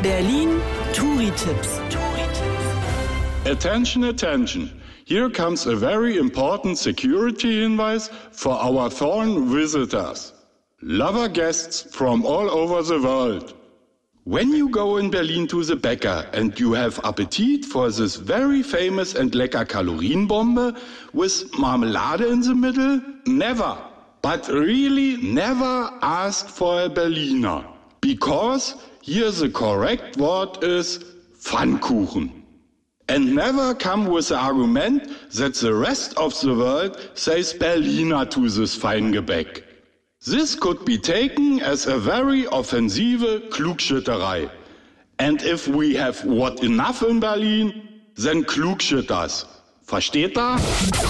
Berlin Touri-Tipps. Attention, attention. Here comes a very important security hinweis for our foreign visitors. Lover guests from all over the world. When you go in Berlin to the Bäcker and you have appetite for this very famous and lecker Kalorienbombe with marmelade in the middle, never, but really never ask for a Berliner. Because here the correct word is Pfannkuchen. And never come with the argument that the rest of the world says Berliner to this Feingebäck. This could be taken as a very offensive Klugschütterei. And if we have what enough in Berlin, then Klugschitters. Versteht ihr?